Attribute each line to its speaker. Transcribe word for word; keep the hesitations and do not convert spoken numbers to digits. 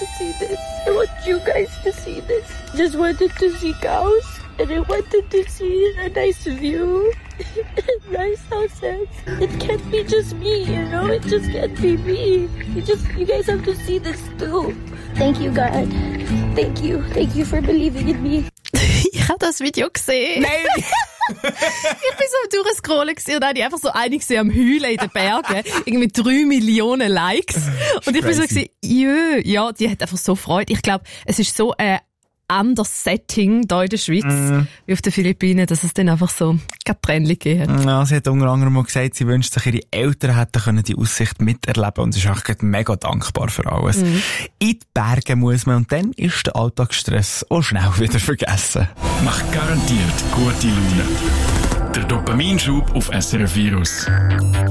Speaker 1: to see this. I want you guys to see this. Just wanted to see cows, and I wanted to see a nice view, nice houses. It can't be just me, you know. It just can't be me. You just, you guys have to see this too. Thank you, God. Thank you. Thank you for believing in me.
Speaker 2: Ich habe das Video gesehen.
Speaker 3: Nein!
Speaker 2: Ich bin so am Durchscrollen gewesen und dann habe ich einfach so eine gesehen am Heulen in den Bergen. Irgendwie drei Millionen Likes. Und ich bin so gewesen, jö, ja, die hat einfach so Freude. Ich glaube, es ist so ein anderes Setting hier in der Schweiz mm. wie auf den Philippinen, dass es dann einfach so keine Trennung gegeben hat.
Speaker 3: Ja, sie hat unter anderem mal gesagt, sie wünscht sich, ihre Eltern hätten können die Aussicht miterleben und sie ist auch mega dankbar für alles. Mm. In die Berge muss man und dann ist der Alltagsstress auch schnell wieder vergessen.
Speaker 4: Macht garantiert gute Laune. Der Dopaminschub auf S R F Virus.